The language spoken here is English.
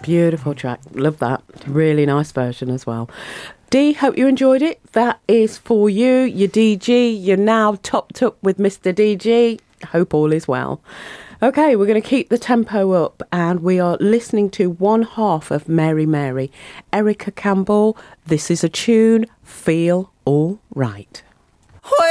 Beautiful track. Love that. Really nice version as well. Dee, hope you enjoyed it. That is for you, your DG. You're now topped up with Mr. DG. Hope all is well. Okay, we're going to keep the tempo up, and we are listening to one half of Mary Mary, Erica Campbell. This is a tune, Feel All Right.